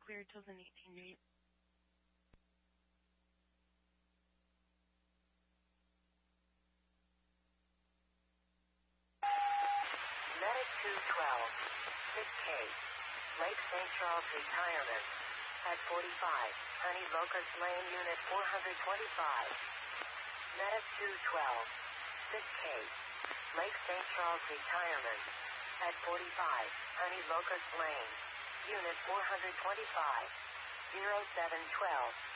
cleared till the 18 unit. Medic 212, 6K, Lake St. Charles Retirement, at 45, Honey Locust Lane, Unit 425. Medic 212, 6K, Lake St. Charles Retirement, at 45, Honey Locust Lane, Unit 425, 0712.